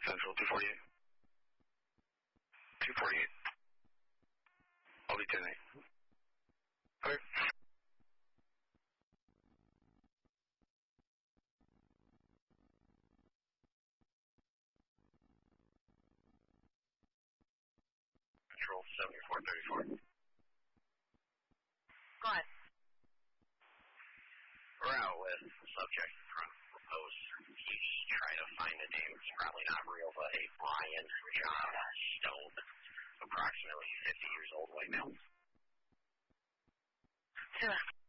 Central, 248. 248. I'll be 10-8. Okay. Control 7434. Go ahead. We're out with the subject in front of the post. He's trying to find a name. It's probably not real, but a Brian John Stone, approximately 50 years old, white male. Sure.